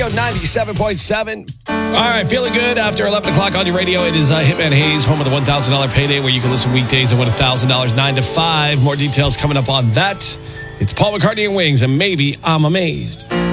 Radio 97.7. All right, feeling good after 11 o'clock on your radio. It is Hitman Hayes, home of the $1,000 payday, where you can listen weekdays and win $1,000 9 to 5. More details coming up on that. It's Paul McCartney and Wings, and maybe I'm amazed.